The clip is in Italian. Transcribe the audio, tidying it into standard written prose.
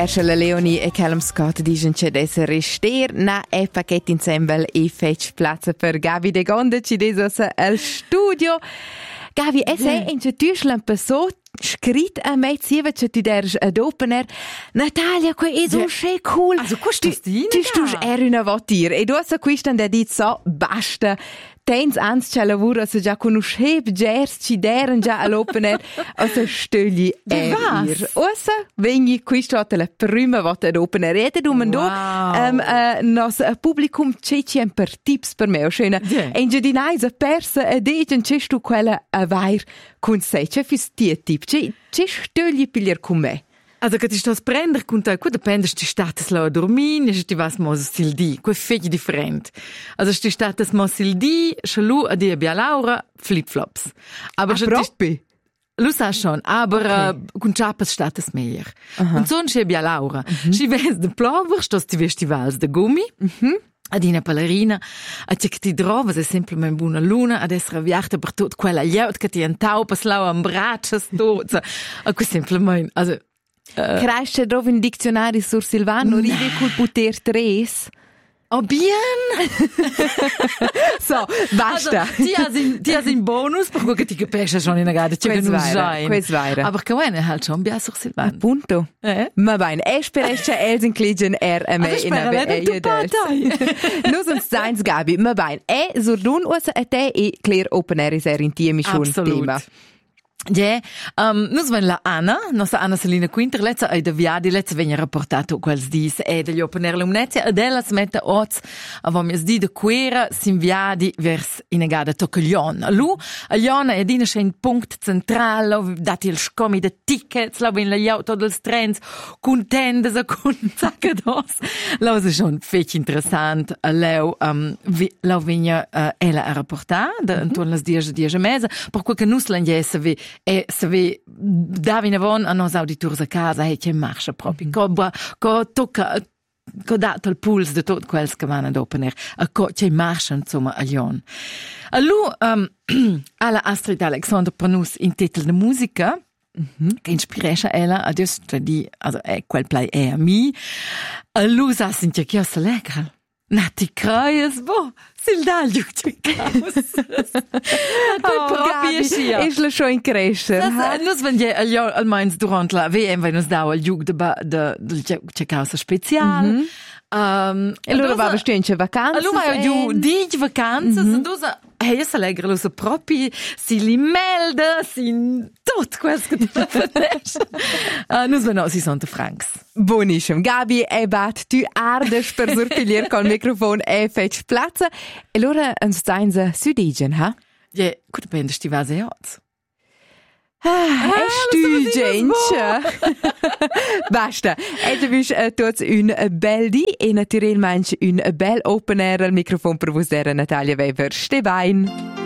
Erschel Leonie e Callum Scott dicono che adesso rester na e pacchetto insieme e fece piazza per Gabi De Gonda ci adesso al studio. Gabi, e sei in c'è tu un po' so scritto a me zieva che tu dergi ad opener Natalia, que è so cool. Also questo tu eri una votir e tu hast questo da dit so basta. Tens ans c'è lavoro se già conosceb gers ci deren già all'opener o se stögli erir. Ossa vegni questo è la prima volta ad opener e te domando nos publicum c'è per tips per me o schöne e già di naisa persa e degen c'è tu quella a vair con sei c'è fistia tip c'è stögli piglier con me. Also, che ti sto a prendere con te, qua dipende se ti state a dormire, se ti vas mo sil di, qua è fegli different. Also, se ti state mo sil di, se lu a dir bia Laura, flip-flops. Aber proprio? Lu sa schon, aber con ciapas state meglio. Und so c'è bia Laura. Si ves de plover, stos ti vestivals de gummi, adina ballerina, a che ti trovas è semplicemente buona luna, ad essere viagta per tut quella liaut che ti entaupas lau am braccias tot. A qui semplicemente, also, Kreisce drov in diccionari sur Silvano, rive col poter tres. Oh, bien! So, basta. Also, ti has in bonus, perché ti capisci schon in agada, c'è che non sai. Questo vaira. Aber che vuoi, halt schon, bia sur Silvano. Appunto. Ma bene, speresce Elsen Kligen me in Nus uns seins Gabi, ma bene. Sordun usa a te e Claire Opener is in tiemi schon tema. Ja, nus ven la Anna, nostra Anna Selina Quinter, lezza ai da viadi, lezza vegna rapportato quels dis e degli opener lumnezia, ed ella smetta oz, avom es di de quera sim viadi vers inegada tocaglion. Lu, a Liona è dina schein punct central, lo dati il scomi de tickets, lo vin la auto dels trens, con tendes a con saccados. Lo è schon fech interessant, lo vegna ella a rapportar, intorno las 10 mese, per quel che nus l'angiesse vi e se vi davi avon a nos auditors a casa e che marcia proprio co tocca co dato il pulse de tot quels che vanno ad opener a co che marcia insomma a Lion a lu alla Astrid Alexander per nus in titel de musica che ispiresce ella a Dios di also quel play è a mi a lu sa sinti che io legal Nati Krajes, bo, sil dal giucci caos. Ist la schon in crescer. Nus wenn je al meins durant la VM wenn uns da al giug de causa special. E allora va bestemmt vacanze. Allora io di vacanze, und usa hey, es allegra lo so proprio si li melda, si tot quels che nus wenn si sont francs. Buonissimo. Gabi, bat tu ardes per surpiglier col microfono e fec platza. E allora uns steinza sudigen, ha? Ja, gut, dipende sti vas e oz. Basta. E tu vis tots un bel di e naturalmente un bel open air al microfono per vos Natalia Weber. Ste bein.